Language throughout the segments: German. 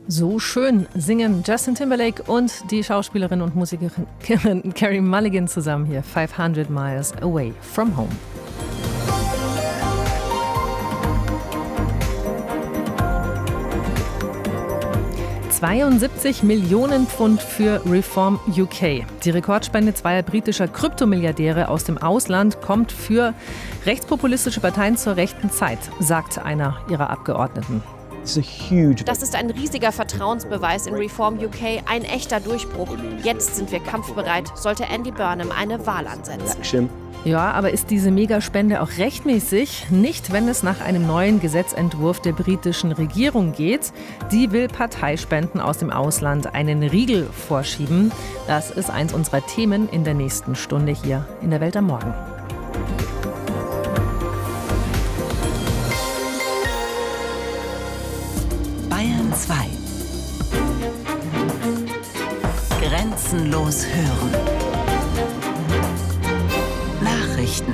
So schön singen Justin Timberlake und die Schauspielerin und Musikerin Carey Mulligan zusammen hier. 500 Miles Away from Home. £72 Millionen für Reform UK. Die Rekordspende zweier britischer Kryptomilliardäre aus dem Ausland kommt für rechtspopulistische Parteien zur rechten Zeit, sagt einer ihrer Abgeordneten. Das ist ein riesiger Vertrauensbeweis in Reform UK, ein echter Durchbruch. Jetzt sind wir kampfbereit, sollte Andy Burnham eine Wahl ansetzen. Ja, aber ist diese Megaspende auch rechtmäßig? Nicht, wenn es nach einem neuen Gesetzentwurf der britischen Regierung geht. Die will Parteispenden aus dem Ausland einen Riegel vorschieben. Das ist eins unserer Themen in der nächsten Stunde hier in der Welt am Morgen. Bayern 2. Grenzenlos hören. Nachrichten.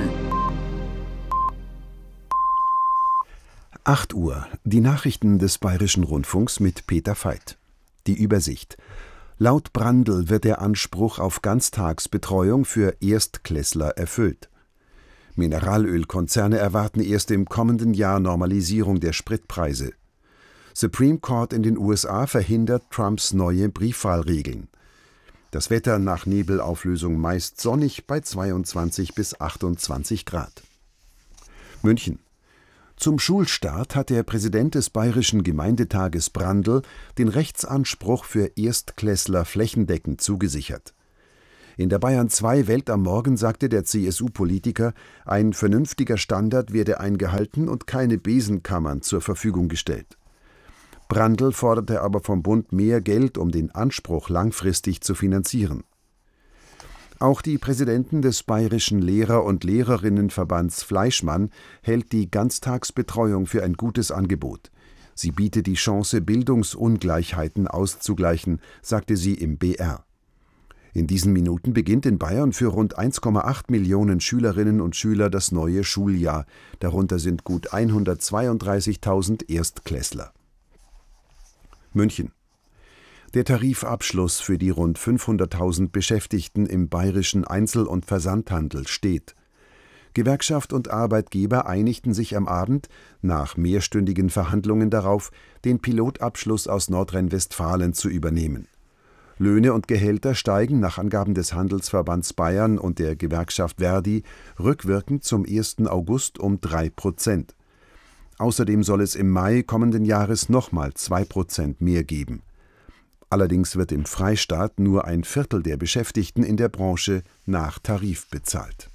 8 Uhr. Die Nachrichten des Bayerischen Rundfunks mit Peter Veit. Die Übersicht. Laut Brandl wird der Anspruch auf Ganztagsbetreuung für Erstklässler erfüllt. Mineralölkonzerne erwarten erst im kommenden Jahr Normalisierung der Spritpreise. Supreme Court in den USA verhindert Trumps neue Briefwahlregeln. Das Wetter nach Nebelauflösung meist sonnig bei 22 bis 28 Grad. München. Zum Schulstart hat der Präsident des Bayerischen Gemeindetages Brandl den Rechtsanspruch für Erstklässler flächendeckend zugesichert. In der Bayern 2 Welt am Morgen sagte der CSU-Politiker, ein vernünftiger Standard werde eingehalten und keine Besenkammern zur Verfügung gestellt. Brandl forderte aber vom Bund mehr Geld, um den Anspruch langfristig zu finanzieren. Auch die Präsidentin des Bayerischen Lehrer- und Lehrerinnenverbands Fleischmann hält die Ganztagsbetreuung für ein gutes Angebot. Sie biete die Chance, Bildungsungleichheiten auszugleichen, sagte sie im BR. In diesen Minuten beginnt in Bayern für rund 1,8 Millionen Schülerinnen und Schüler das neue Schuljahr. Darunter sind gut 132.000 Erstklässler. München. Der Tarifabschluss für die rund 500.000 Beschäftigten im bayerischen Einzel- und Versandhandel steht. Gewerkschaft und Arbeitgeber einigten sich am Abend nach mehrstündigen Verhandlungen darauf, den Pilotabschluss aus Nordrhein-Westfalen zu übernehmen. Löhne und Gehälter steigen nach Angaben des Handelsverbands Bayern und der Gewerkschaft Verdi rückwirkend zum 1. August um 3%. Außerdem soll es im Mai kommenden Jahres nochmal 2% mehr geben. Allerdings wird im Freistaat nur ein Viertel der Beschäftigten in der Branche nach Tarif bezahlt.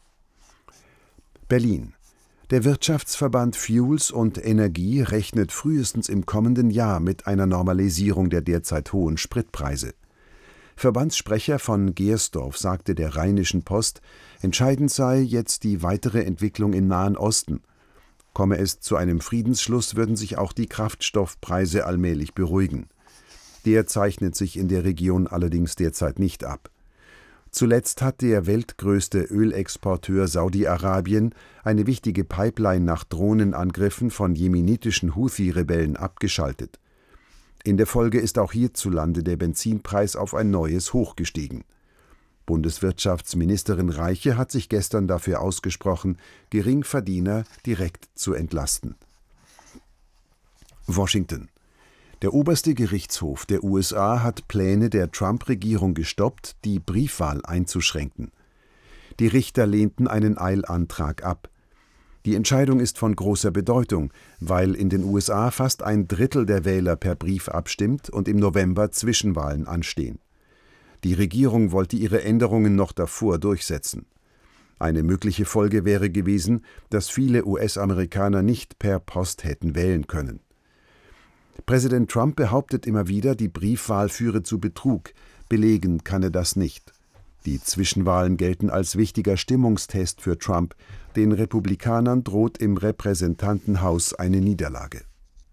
Berlin. Der Wirtschaftsverband Fuels und Energie rechnet frühestens im kommenden Jahr mit einer Normalisierung der derzeit hohen Spritpreise. Verbandssprecher von Gersdorf sagte der Rheinischen Post, entscheidend sei jetzt die weitere Entwicklung im Nahen Osten. Komme es zu einem Friedensschluss, würden sich auch die Kraftstoffpreise allmählich beruhigen. Der zeichnet sich in der Region allerdings derzeit nicht ab. Zuletzt hat der weltgrößte Ölexporteur Saudi-Arabien eine wichtige Pipeline nach Drohnenangriffen von jemenitischen Houthi-Rebellen abgeschaltet. In der Folge ist auch hierzulande der Benzinpreis auf ein neues Hoch gestiegen. Bundeswirtschaftsministerin Reiche hat sich gestern dafür ausgesprochen, Geringverdiener direkt zu entlasten. Washington. Der oberste Gerichtshof der USA hat Pläne der Trump-Regierung gestoppt, die Briefwahl einzuschränken. Die Richter lehnten einen Eilantrag ab. Die Entscheidung ist von großer Bedeutung, weil in den USA fast ein Drittel der Wähler per Brief abstimmt und im November Zwischenwahlen anstehen. Die Regierung wollte ihre Änderungen noch davor durchsetzen. Eine mögliche Folge wäre gewesen, dass viele US-Amerikaner nicht per Post hätten wählen können. Präsident Trump behauptet immer wieder, die Briefwahl führe zu Betrug. Belegen kann er das nicht. Die Zwischenwahlen gelten als wichtiger Stimmungstest für Trump. Den Republikanern droht im Repräsentantenhaus eine Niederlage.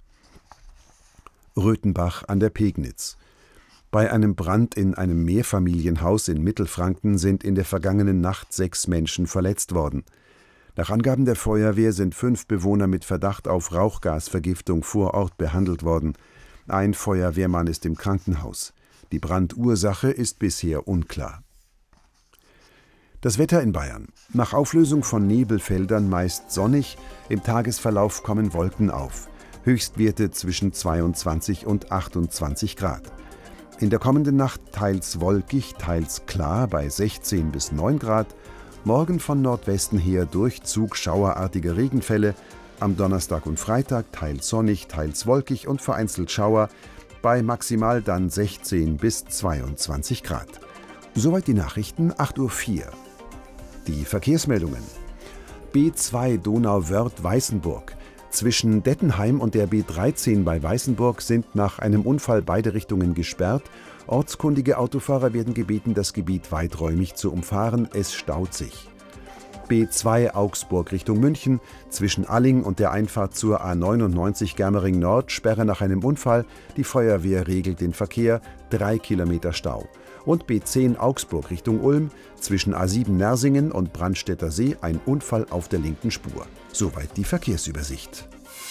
Röthenbach an der Pegnitz. Bei einem Brand in einem Mehrfamilienhaus in Mittelfranken sind in der vergangenen Nacht 6 Menschen verletzt worden. Nach Angaben der Feuerwehr sind 5 Bewohner mit Verdacht auf Rauchgasvergiftung vor Ort behandelt worden. Ein Feuerwehrmann ist im Krankenhaus. Die Brandursache ist bisher unklar. Das Wetter in Bayern. Nach Auflösung von Nebelfeldern meist sonnig, im Tagesverlauf kommen Wolken auf. Höchstwerte zwischen 22 und 28 Grad. In der kommenden Nacht teils wolkig, teils klar bei 16 bis 9 Grad. Morgen von Nordwesten her Durchzug schauerartige Regenfälle. Am Donnerstag und Freitag teils sonnig, teils wolkig und vereinzelt Schauer. Bei maximal dann 16 bis 22 Grad. Soweit die Nachrichten, 8:04 Uhr. Die Verkehrsmeldungen. B2 Donauwörth-Weißenburg. Zwischen Dettenheim und der B13 bei Weißenburg sind nach einem Unfall beide Richtungen gesperrt. Ortskundige Autofahrer werden gebeten, das Gebiet weiträumig zu umfahren. Es staut sich. B2 Augsburg Richtung München. Zwischen Alling und der Einfahrt zur A99 Germering Nord Sperre nach einem Unfall. Die Feuerwehr regelt den Verkehr. 3 Kilometer Stau. Und B10 Augsburg Richtung Ulm. Zwischen A7 Nersingen und Brandstätter See ein Unfall auf der linken Spur. Soweit die Verkehrsübersicht.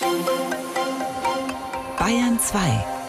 Bayern 2.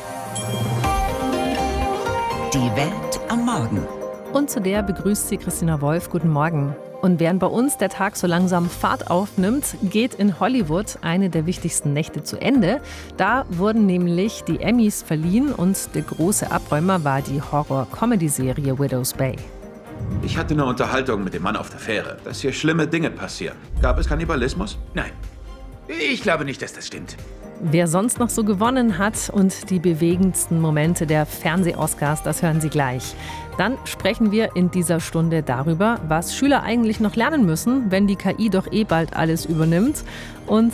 Die Welt am Morgen. Und zu der begrüßt sie Christina Wolf. Guten Morgen. Und während bei uns der Tag so langsam Fahrt aufnimmt, geht in Hollywood eine der wichtigsten Nächte zu Ende. Da wurden nämlich die Emmys verliehen und der große Abräumer war die Horror-Comedy-Serie Widow's Bay. Ich hatte eine Unterhaltung mit dem Mann auf der Fähre, dass hier schlimme Dinge passieren. Gab es Kannibalismus? Nein. Ich glaube nicht, dass das stimmt. Wer sonst noch so gewonnen hat und die bewegendsten Momente der Fernseh-Oscars, das hören Sie gleich. Dann sprechen wir in dieser Stunde darüber, was Schüler eigentlich noch lernen müssen, wenn die KI doch bald alles übernimmt. Und